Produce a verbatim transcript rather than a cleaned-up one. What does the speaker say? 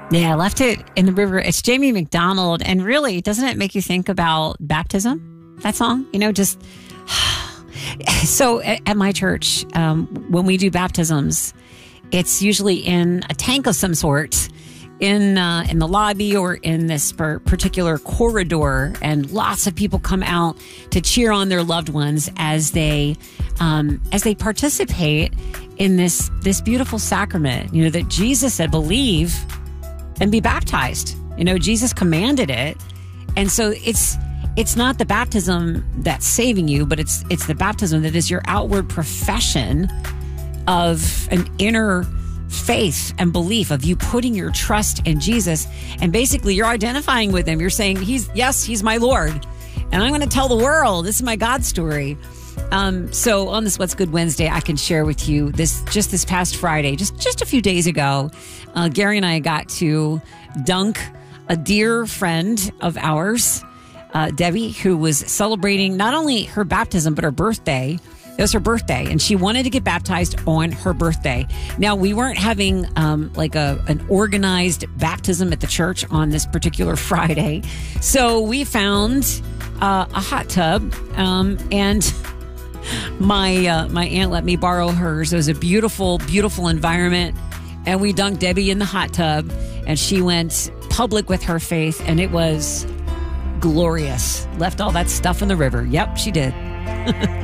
Yeah, I left it in the river. It's Jamie McDonald. And really, doesn't it make you think about baptism, that song? You know, just so at, at my church, um, when we do baptisms, it's usually in a tank of some sort in uh, in the lobby or in this particular corridor, and lots of people come out to cheer on their loved ones as they um, as they participate in this this beautiful sacrament. You know, that Jesus said, believe and be baptized. You know, Jesus commanded it, and so it's it's not the baptism that's saving you, but it's it's the baptism that is your outward profession of an inner faith and belief, of you putting your trust in Jesus, and basically you're identifying with him. You're saying, he's yes, he's my Lord, and I'm going to tell the world this is my God story. Um, so on this What's Good Wednesday, I can share with you this just this past Friday, just just a few days ago, uh, Gary and I got to dunk a dear friend of ours, uh, Debbie, who was celebrating not only her baptism but her birthday. It was her birthday, and she wanted to get baptized on her birthday. Now, we weren't having um, like a an organized baptism at the church on this particular Friday, so we found uh, a hot tub, um, and my uh, my aunt let me borrow hers. It was a beautiful, beautiful environment, and we dunked Debbie in the hot tub, and she went public with her faith, and it was glorious. Left all that stuff in the river. Yep, she did.